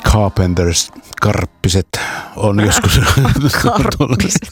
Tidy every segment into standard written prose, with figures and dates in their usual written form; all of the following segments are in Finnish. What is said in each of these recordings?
Carpenters, karppiset on joskus. Karppiset.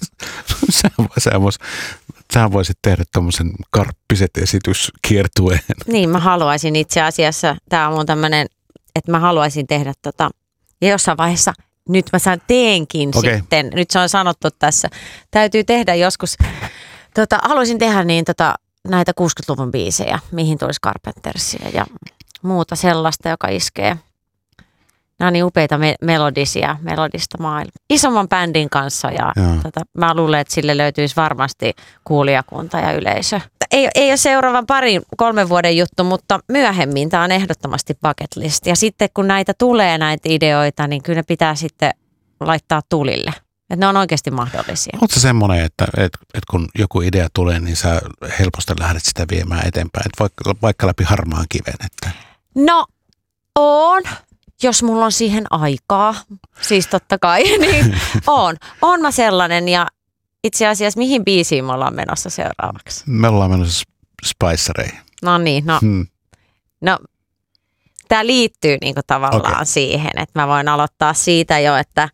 Sä voisit tehdä tommosen karppiset-esityskiertueen. Niin, mä haluaisin itse asiassa, tää on mun tämmönen, että mä haluaisin tehdä ja jossain vaiheessa, nyt mä teenkin sitten, nyt se on sanottu tässä, täytyy tehdä joskus, haluaisin tehdä näitä 60-luvun biisejä, mihin tulisi Carpentersia ja muuta sellaista, joka iskee. Nämä on niin upeita melodista maailmaa. Isomman bändin kanssa ja mä luulen, että sille löytyisi varmasti kuulijakunta ja yleisö. Ei ole seuraavan 2-3 vuoden juttu, mutta myöhemmin tämä on ehdottomasti bucket list. Ja sitten kun näitä tulee näitä ideoita, niin kyllä ne pitää sitten laittaa tulille. Että ne on oikeasti mahdollisia. Oletko se semmoinen, että kun joku idea tulee, niin sä helposti lähdet sitä viemään eteenpäin, että vaikka läpi harmaan kiven? Että... No, on. Jos mulla on siihen aikaa, siis totta kai, niin on mä sellainen. Ja itse asiassa mihin biisiin me ollaan menossa seuraavaksi? Me ollaan menossa Spicereihin. No niin, no tää liittyy niinku tavallaan siihen, että mä voin aloittaa siitä jo, että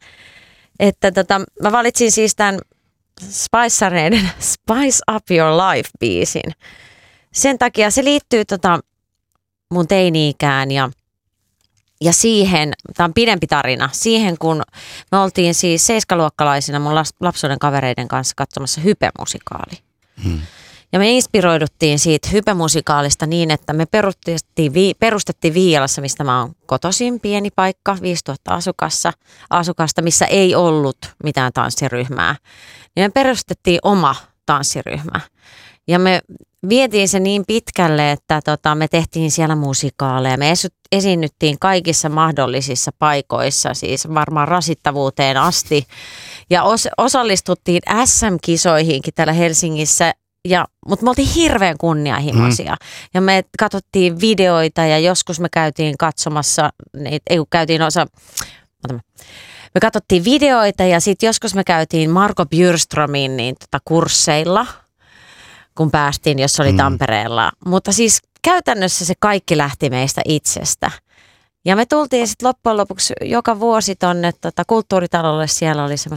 mä valitsin siis tämän Spicereiden Spice Up Your Life-biisin. Sen takia se liittyy mun teini-ikään ja siihen, tämä on pidempi tarina, siihen kun me oltiin siis 7-luokkalaisina mun lapsuuden kavereiden kanssa katsomassa Hype-musikaali. Ja me inspiroiduttiin siitä Hype-musikaalista niin, että me perustettiin Viialassa, mistä mä oon kotoisin, pieni paikka, 5000 asukasta, missä ei ollut mitään tanssiryhmää. Ja me perustettiin oma tanssiryhmä. Ja me vietiin se niin pitkälle, että me tehtiin siellä musikaaleja. Me esiinnyttiin kaikissa mahdollisissa paikoissa, siis varmaan rasittavuuteen asti. Ja osallistuttiin SM-kisoihinkin täällä Helsingissä, mutta me oltiin hirveän kunnianhimoisia. Ja me katsottiin videoita ja joskus me käytiin katsomassa, me katsottiin videoita ja sitten joskus me käytiin Marko Bjurströmin kursseilla, kun päästiin, jos oli Tampereella. Mutta siis käytännössä se kaikki lähti meistä itsestä. Ja me tultiin sitten loppujen lopuksi joka vuosi tonne kulttuuritalolle. Siellä oli semmoista